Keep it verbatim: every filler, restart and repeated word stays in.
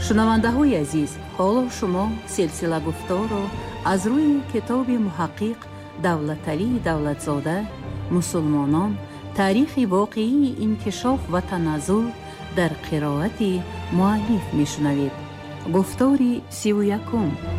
шунавандаҳои азиз, ҳоло шумо силсила гуфторро аз рӯи китоби муҳаққиқ Давлаталии Давлатзода «Мусулмонон. таърихи воқеии инкишоф ва таназзул» дар қироати муаллиф мешунавед. гуфтори сию якум.